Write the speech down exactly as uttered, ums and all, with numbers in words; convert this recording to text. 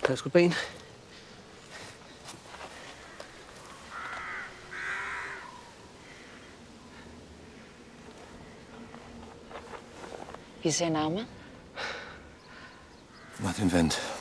Ga eens goed been. Wie zijn namen? Martin Wendt.